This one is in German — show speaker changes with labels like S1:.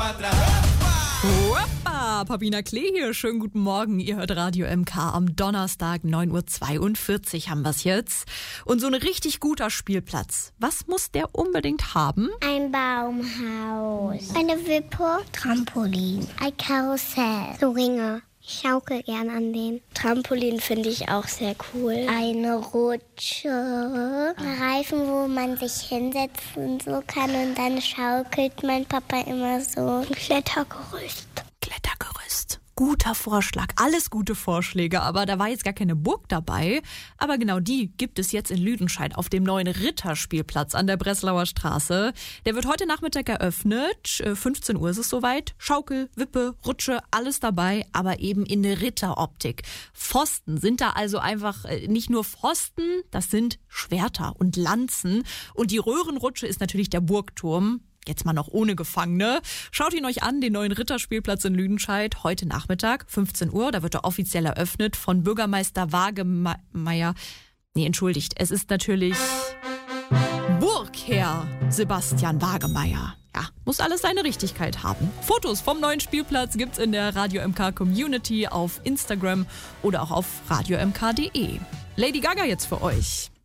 S1: Hoppa, Pabina Klee hier, schönen guten Morgen. Ihr hört Radio MK am Donnerstag, 9:42 Uhr haben wir's jetzt. Und so ein richtig guter Spielplatz. Was muss der unbedingt haben?
S2: Ein Baumhaus, eine Wippe, Trampolin, ein Karussell, so Ringe. Ich schaukel gern an den. Trampolin finde ich auch sehr cool. Eine Rutsche, Reifen, wo man sich hinsetzen so kann und dann schaukelt mein Papa immer so. Ein Klettergerüst.
S1: Klettergerüst. Guter Vorschlag, alles gute Vorschläge, aber da war jetzt gar keine Burg dabei. Aber genau die gibt es jetzt in Lüdenscheid auf dem neuen Ritterspielplatz an der Breslauer Straße. Der wird heute Nachmittag eröffnet, 15 Uhr ist es soweit. Schaukel, Wippe, Rutsche, alles dabei, aber eben in der Ritteroptik. Pfosten sind da also einfach nicht nur Pfosten, das sind Schwerter und Lanzen. Und die Röhrenrutsche ist natürlich der Burgturm. Jetzt mal noch ohne Gefangene. Schaut ihn euch an, den neuen Ritterspielplatz in Lüdenscheid, heute Nachmittag, 15 Uhr. Da wird er offiziell eröffnet von Bürgermeister Wagemeier. Nee, entschuldigt, es ist natürlich Burgherr Sebastian Wagemeier. Ja, muss alles seine Richtigkeit haben. Fotos vom neuen Spielplatz gibt's in der Radio MK Community auf Instagram oder auch auf radiomk.de. Lady Gaga jetzt für euch.